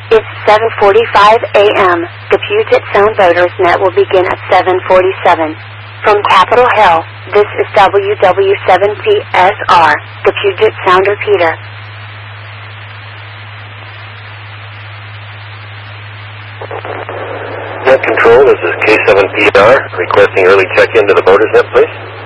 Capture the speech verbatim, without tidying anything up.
It's seven forty-five a m The Puget Sound Voters Net will begin at seven forty-seven. From Capitol Hill, this is W W seven P S R, the Puget Sound Repeater. Net Control, this is K seven P R, requesting early check-in to the Voters Net, please.